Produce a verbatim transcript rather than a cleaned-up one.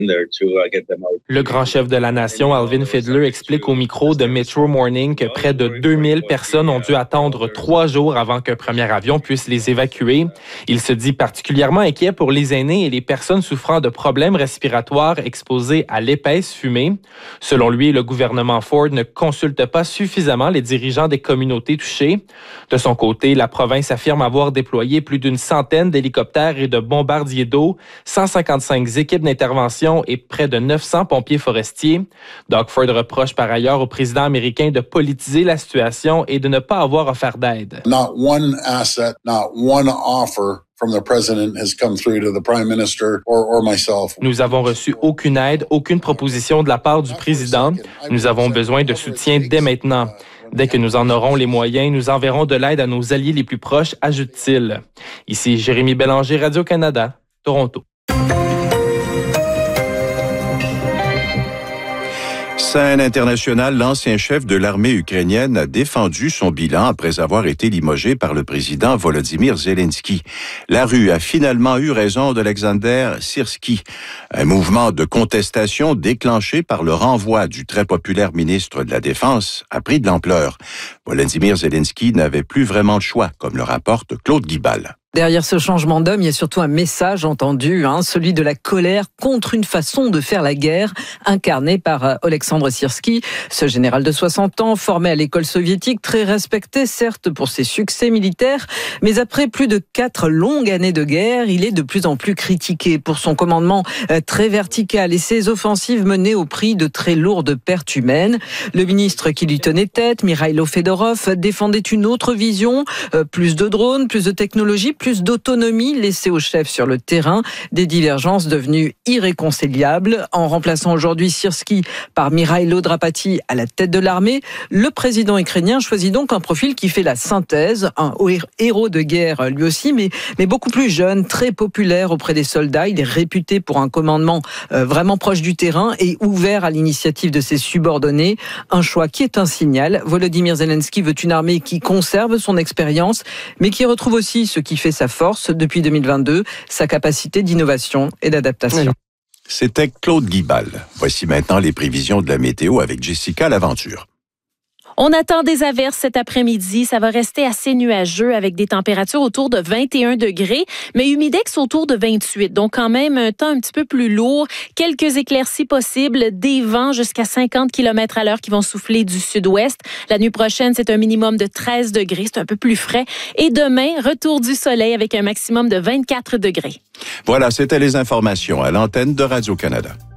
Le grand chef de la nation, Alvin Fiedler, explique au micro de Metro Morning que près de deux mille personnes ont dû attendre trois jours avant qu'un premier avion puisse les évacuer. Il se dit particulièrement inquiet pour les aînés et les personnes souffrant de problèmes respiratoires exposées à l'épaisse fumée. Selon lui, le gouvernement Ford ne consulte pas suffisamment les dirigeants des communautés touchées. De son côté, la province affirme avoir déployé plus d'une centaine d'hélicoptères et de bombardiers d'eau, cent cinquante-cinq équipes d'intervention et près de neuf cents pompiers forestiers. Doug Ford reproche par ailleurs au président américain de politiser la situation et de ne pas avoir offert d'aide. Not one asset, not one offer from the president has come through to the prime minister or, or myself. Nous avons reçu aucune aide, aucune proposition de la part du président. Nous avons besoin de soutien dès maintenant. Dès que nous en aurons les moyens, nous enverrons de l'aide à nos alliés les plus proches, ajoute-t-il. Ici Jérémy Bélanger, Radio-Canada, Toronto. Scène internationale, l'ancien chef de l'armée ukrainienne a défendu son bilan après avoir été limogé par le président Volodymyr Zelensky. La rue a finalement eu raison d'Alexander Syrski. Un mouvement de contestation déclenché par le renvoi du très populaire ministre de la Défense a pris de l'ampleur. Volodymyr Zelensky n'avait plus vraiment le choix, comme le rapporte Claude Guibal. Derrière ce changement d'homme, il y a surtout un message entendu, hein, celui de la colère contre une façon de faire la guerre, incarnée par Oleksandr Syrski. Ce général de soixante ans, formé à l'école soviétique, très respecté certes pour ses succès militaires, mais après plus de quatre longues années de guerre, il est de plus en plus critiqué pour son commandement très vertical et ses offensives menées au prix de très lourdes pertes humaines. Le ministre qui lui tenait tête, Mikhailo Fedorov, défendait une autre vision, plus de drones, plus de technologie, plus d'autonomie laissée au chef sur le terrain, des divergences devenues irréconciliables. En remplaçant aujourd'hui Syrski par Mikhailo Drapati à la tête de l'armée, le président ukrainien choisit donc un profil qui fait la synthèse, un héros de guerre lui aussi, mais, mais beaucoup plus jeune, très populaire auprès des soldats. Il est réputé pour un commandement euh, vraiment proche du terrain et ouvert à l'initiative de ses subordonnés. Un choix qui est un signal. Volodymyr Zelensky veut une armée qui conserve son expérience, mais qui retrouve aussi ce qui fait sa force depuis deux mille vingt-deux, sa capacité d'innovation et d'adaptation. C'était Claude Guibal. Voici maintenant les prévisions de la météo avec Jessica Laventure. On attend des averses cet après-midi. Ça va rester assez nuageux avec des températures autour de vingt et un degrés, mais humidex autour de vingt-huit. Donc, quand même, un temps un petit peu plus lourd. Quelques éclaircies possibles, des vents jusqu'à cinquante kilomètres à l'heure qui vont souffler du sud-ouest. La nuit prochaine, c'est un minimum de treize degrés. C'est un peu plus frais. Et demain, retour du soleil avec un maximum de vingt-quatre degrés. Voilà, c'était les informations à l'antenne de Radio-Canada.